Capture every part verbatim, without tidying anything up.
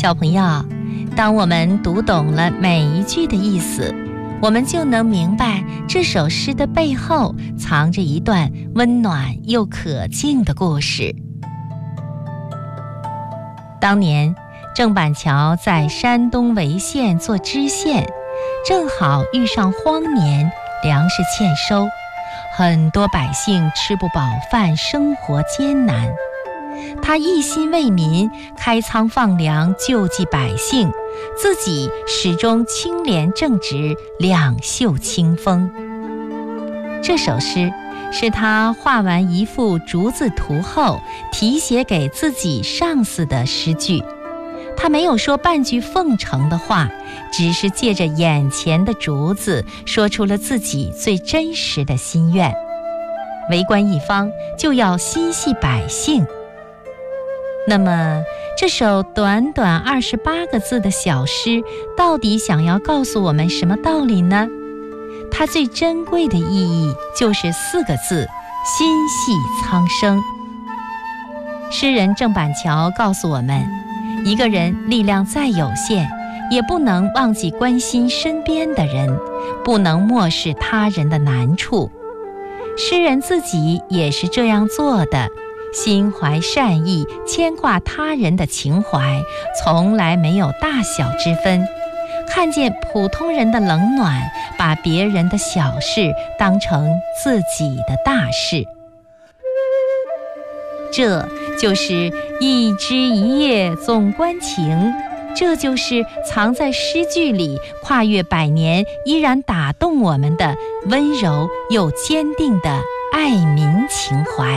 小朋友，当我们读懂了每一句的意思，我们就能明白这首诗的背后藏着一段温暖又可敬的故事。当年郑板桥在山东潍县做知县，正好遇上荒年，粮食欠收，很多百姓吃不饱饭，生活艰难。他一心为民，开仓放粮，救济百姓，自己始终清廉正直，两袖清风。这首诗是他画完一幅竹子图后题写给自己上司的诗句。他没有说半句奉承的话，只是借着眼前的竹子说出了自己最真实的心愿。为官一方就要心系百姓。那么这首短短二十八个字的小诗到底想要告诉我们什么道理呢？它最珍贵的意义就是四个字：心系苍生。诗人郑板桥告诉我们，一个人力量再有限，也不能忘记关心身边的人，不能漠视他人的难处。诗人自己也是这样做的，心怀善意，牵挂他人的情怀，从来没有大小之分。看见普通人的冷暖，把别人的小事当成自己的大事。这就是一枝一叶总关情，这就是藏在诗句里，跨越百年依然打动我们的温柔又坚定的爱民情怀。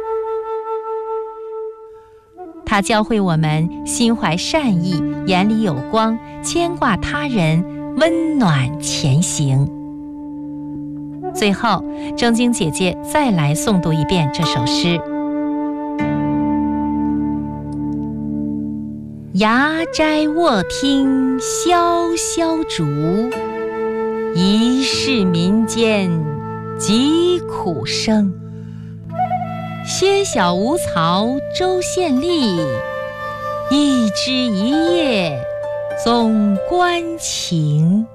它教会我们心怀善意，眼里有光，牵挂他人，温暖前行。最后，正经姐姐再来诵读一遍这首诗。牙斋卧听萧萧竹，疑是民间疾苦声。些小无曹州县吏，一枝一叶总关情。